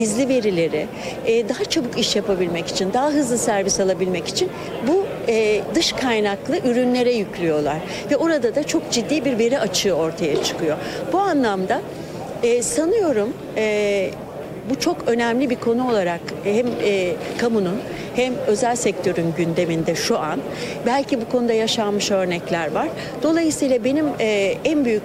Gizli verileri daha çabuk iş yapabilmek için, daha hızlı servis alabilmek için bu dış kaynaklı ürünlere yüklüyorlar. Ve orada da çok ciddi bir veri açığı ortaya çıkıyor. Bu anlamda sanıyorum bu çok önemli bir konu olarak hem kamunun hem özel sektörün gündeminde şu an. Belki bu konuda yaşanmış örnekler var. Dolayısıyla benim en büyük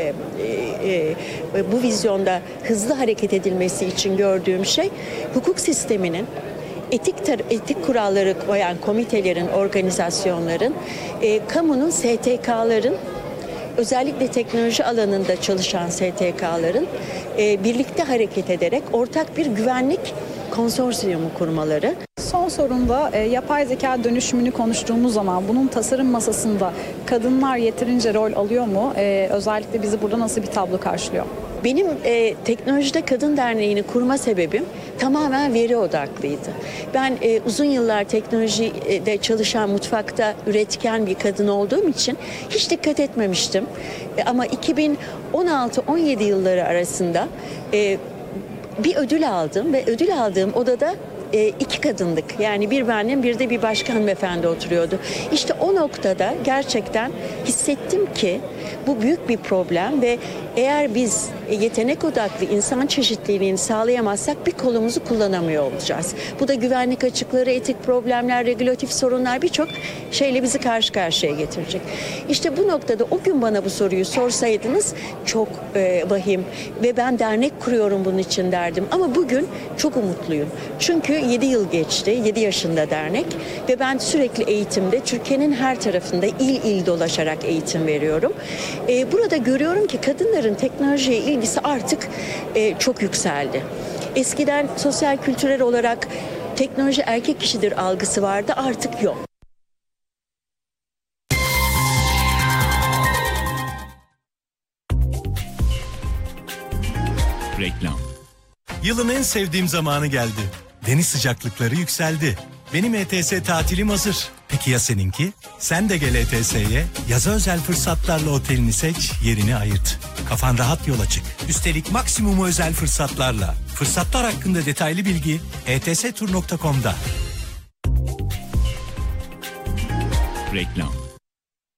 bu vizyonda hızlı hareket edilmesi için gördüğüm şey hukuk sisteminin etik kuralları koyan komitelerin, organizasyonların, kamunun, STK'ların, özellikle teknoloji alanında çalışan STK'ların birlikte hareket ederek ortak bir güvenlik konsorsiyumu kurmaları. Son sorumda yapay zeka dönüşümünü konuştuğumuz zaman bunun tasarım masasında kadınlar yeterince rol alıyor mu? Özellikle bizi burada nasıl bir tablo karşılıyor? Benim Teknolojide Kadın Derneği'ni kurma sebebim tamamen veri odaklıydı. Ben uzun yıllar teknolojide çalışan, mutfakta üretken bir kadın olduğum için hiç dikkat etmemiştim. Ama 2016-17 yılları arasında bir ödül aldım ve ödül aldığım odada 2 kadındık. Yani bir benim, bir de bir başka hanımefendi oturuyordu. İşte o noktada gerçekten hissettim ki bu büyük bir problem ve eğer biz yetenek odaklı insan çeşitliliğini sağlayamazsak bir kolumuzu kullanamıyor olacağız. Bu da güvenlik açıkları, etik problemler, regülatif sorunlar, birçok şeyle bizi karşı karşıya getirecek. İşte bu noktada o gün bana bu soruyu sorsaydınız çok vahim ve ben dernek kuruyorum bunun için derdim. Ama bugün çok umutluyum. Çünkü 7 yıl geçti, 7 yaşında dernek ve ben sürekli eğitimde Türkiye'nin her tarafında il il dolaşarak eğitim veriyorum. Burada görüyorum ki kadınların teknolojiye ilgisi artık çok yükseldi. Eskiden sosyal kültürel olarak teknoloji erkek işidir algısı vardı, artık yok. Reklam. Yılın en sevdiğim zamanı geldi. Deniz sıcaklıkları yükseldi. Benim ETS tatilim hazır. Peki ya seninki? Sen de gel ETS'ye. Yaza özel fırsatlarla otelini seç, yerini ayırt. Kafan rahat yola çık. Üstelik maksimumu özel fırsatlarla. Fırsatlar hakkında detaylı bilgi etstur.com'da. Reklam.